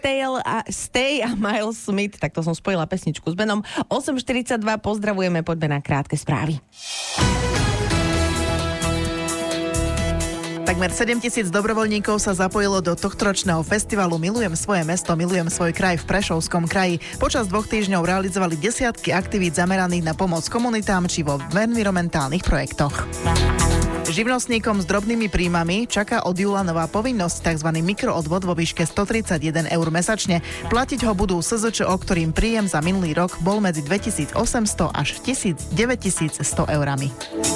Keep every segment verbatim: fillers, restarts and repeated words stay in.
Stay a, Stay a Miles Smith, tak to som spojila pesničku s Benom. osem štyridsaťdva, pozdravujeme, poďme na krátke správy. Takmer sedemtisíc dobrovoľníkov sa zapojilo do tohtoročného festivalu Milujem svoje mesto, milujem svoj kraj v Prešovskom kraji. Počas dvoch týždňov realizovali desiatky aktivít zameraných na pomoc komunitám či vo environmentálnych projektoch. Živnostníkom s drobnými príjmami čaká od júla nová povinnosť, tzv. Mikroodvod vo výške stotridsaťjeden eur mesačne. Platiť ho budú es zet č o, ktorým príjem za minulý rok bol medzi dvetisícosemsto až deväťtisícsto eurami.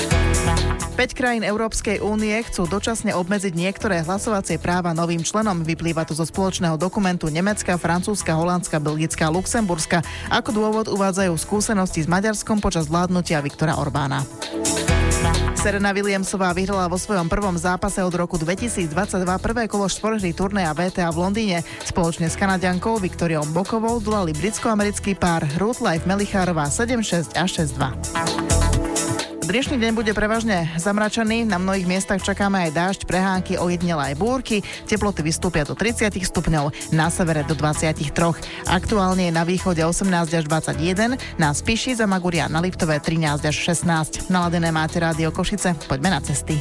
päť krajín Európskej únie chcú dočasne obmedziť niektoré hlasovacie práva novým členom. Vyplýva to zo spoločného dokumentu Nemecka, Francúzska, Holandska, Belgická a Luxemburska. Ako dôvod uvádzajú skúsenosti s Maďarskom počas vládnutia Viktora Orbána. Serena Williamsová vyhrala vo svojom prvom zápase od roku dvetisícdvadsaťdva prvé kolo štvorhry turnaja vé té á v Londýne. Spoločne s Kanaďankou Viktoriou Bokovou dolali britsko-americký pár Ruth Life Melichárová sedem šesť a šesť dva. Dnešný deň bude prevažne zamračený, na mnohých miestach čakáme aj dážď, prehánky, ojedinele aj búrky, teploty vystúpia do tridsať stupňov, na severe do dvadsaťtri. Aktuálne je na východe osemnásť až dvadsaťjeden, na Spiši, Zamagurí a na Liptove trinásť až šestnásť. Naladené máte Rádio Košice, poďme na cesty.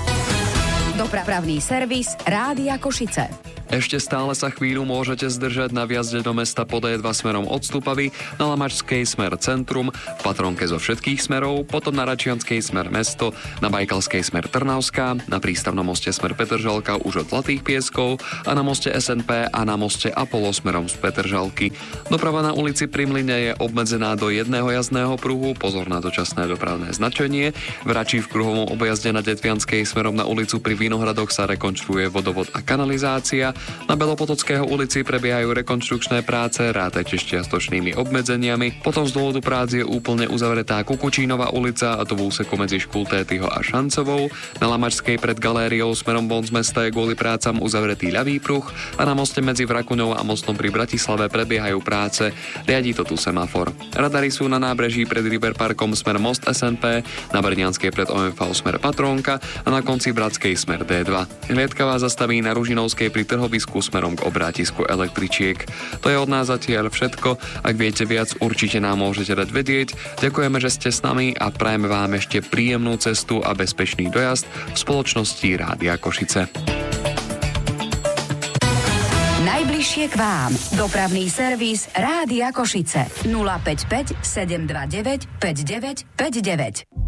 Dopravný servis Rádia Košice. Ešte stále sa chvíľu môžete zdržať na vjazde do mesta po dé dva smerom od Stupavy, na Lamačskej smer centrum, v Patronke zo všetkých smerov, potom na Račianskej smer mesto, na Bajkalskej smer Trnavská, na prístavnom moste smer Petržalka už od Zlatých Pieskov a na moste es en pé a na moste Apollo smerom z Petržalky. Doprava na ulici Pri Mlyne je obmedzená do jedného jazdného pruhu, pozor na dočasné dopravné značenie. V Račí v kruhovom objazde na Detvianskej smerom na ulicu Pri Vinohradoch sa rekonštruuje vodovod a kanalizácia. Na Belopotockého ulici prebiehajú rekonštrukčné práce, rátajte s čiastočnými obmedzeniami. Potom z dôvodu prác je úplne uzavretá Kukučínova ulica, a to v úseku medzi Škultétyho a Šancovou. Na Lamačskej pred galériou smerom von z mesta je kvôli prácam uzavretý ľavý pruh a na moste medzi Vrakuňou a mostom pri Bratislave prebiehajú práce. Riadí to tu semafor. Radary sú na nábreží pred Riverparkom smer most es en pé, na Brnianskej pred ó em vé smer Patrónka a na konci Bratskej smer dé dva. Hliadka vás zastaví na Ružinovskej pri trhovisku smerom k obrátisku električiek. To je od nás zatiaľ všetko. Ak viete viac, určite nám môžete dať vedieť. Ďakujeme, že ste s nami a prajeme vám ešte príjemnú cestu a bezpečný dojazd v spoločnosti Rádia Košice. Najbližšie k vám. Dopravný servis Rádia Košice. nula päť päť sedem dva deväť päť deväť päť deväť.